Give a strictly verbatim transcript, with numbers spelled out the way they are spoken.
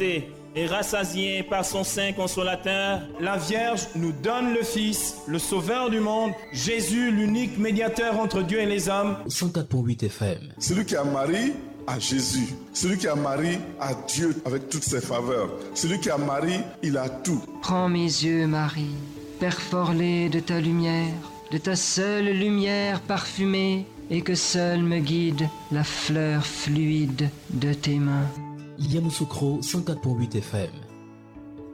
et rassasié par son Saint Consolateur, la Vierge nous donne le Fils, le Sauveur du monde, Jésus, l'unique médiateur entre Dieu et les hommes. cent quatre virgule huit F M. Celui qui a Marie a Jésus. Celui qui a Marie a Dieu avec toutes ses faveurs. Celui qui a Marie, il a tout. Prends mes yeux, Marie, perforlés de ta lumière, de ta seule lumière parfumée, et que seule me guide la fleur fluide de tes mains. Yamoussoukro cent quatre virgule huit F M.